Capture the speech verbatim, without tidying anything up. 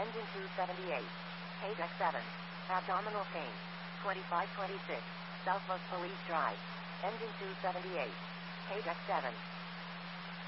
Engine two seventy-eight. Page X seven. Abdominal pain. twenty-five twenty-six. Southwest Police Drive. Engine two seventy-eight. Page X seven.